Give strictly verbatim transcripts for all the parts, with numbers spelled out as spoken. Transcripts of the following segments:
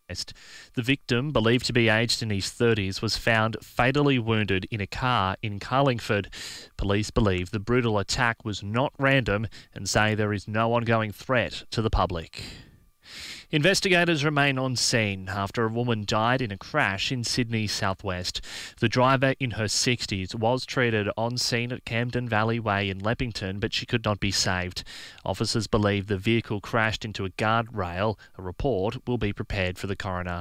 The victim, believed to be aged in his thirties, was found fatally wounded in a car in Carlingford. Police believe the brutal attack was not random and say there is no ongoing threat to the public. Investigators remain on scene after a woman died in a crash in Sydney's southwest. The driver, in her sixties, was treated on scene at Camden Valley Way in Leppington, but she could not be saved. Officers believe the vehicle crashed into a guardrail. A report will be prepared for the coroner.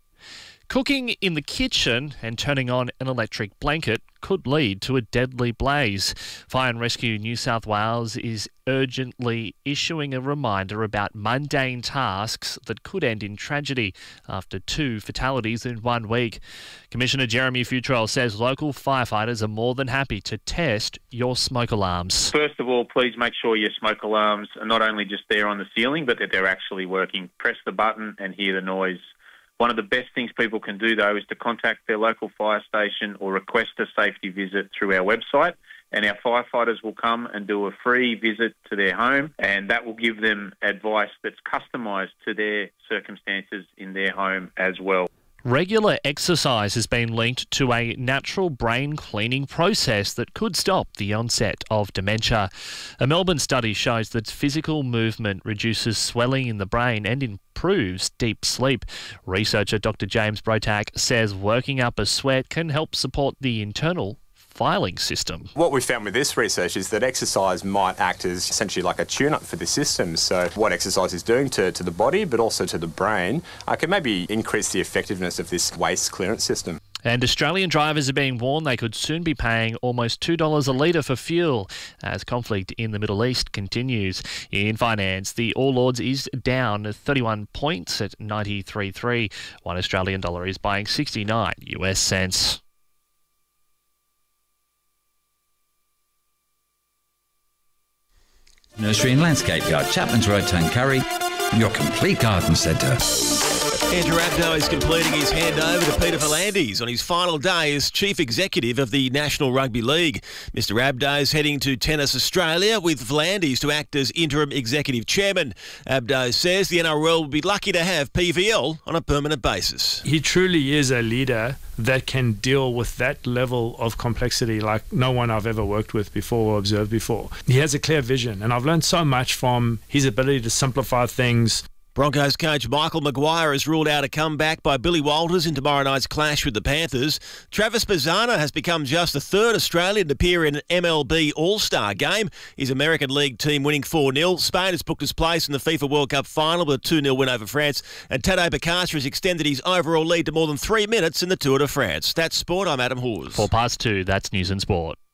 Cooking in the kitchen and turning on an electric blanket could lead to a deadly blaze. Fire and Rescue New South Wales is urgently issuing a reminder about mundane tasks that could end in tragedy after two fatalities in one week. Commissioner Jeremy Futrell says local firefighters are more than happy to test your smoke alarms. First of all, please make sure your smoke alarms are not only just there on the ceiling, but that they're actually working. Press the button and hear the noise. One of the best things people can do, though, is to contact their local fire station or request a safety visit through our website, and our firefighters will come and do a free visit to their home, and that will give them advice that's customised to their circumstances in their home as well. Regular exercise has been linked to a natural brain cleaning process that could stop the onset of dementia. A Melbourne study shows that physical movement reduces swelling in the brain and improves deep sleep. Researcher Doctor James Brotak says working up a sweat can help support the internal filing system. What we found with this research is that exercise might act as essentially like a tune-up for the system. So what exercise is doing to, to the body but also to the brain uh, can maybe increase the effectiveness of this waste clearance system. And Australian drivers are being warned they could soon be paying almost two dollars a litre for fuel as conflict in the Middle East continues. In finance, the All Ords is down thirty-one points at ninety-three point three. One Australian dollar is buying sixty-nine U S cents. Nursery and Landscape Yard, Chapman's Road, Tuncurry, your complete garden centre. Andrew Abdo is completing his handover to Peter V'landys on his final day as Chief Executive of the National Rugby League. Mister Abdo is heading to Tennis Australia with V'landys to act as Interim Executive Chairman. Abdo says the N R L will be lucky to have P V L on a permanent basis. He truly is a leader that can deal with that level of complexity like no one I've ever worked with before or observed before. He has a clear vision, and I've learned so much from his ability to simplify things. Broncos coach Michael Maguire has ruled out a comeback by Billy Walters in tomorrow night's clash with the Panthers. Travis Bazzana has become just the third Australian to appear in an M L B All-Star game. His American League team winning four nil. Spain has booked his place in the FIFA World Cup final with a two nil win over France. And Tadej Pogacar has extended his overall lead to more than three minutes in the Tour de France. That's sport. I'm Adam Hawes. Four past two, that's News and Sport.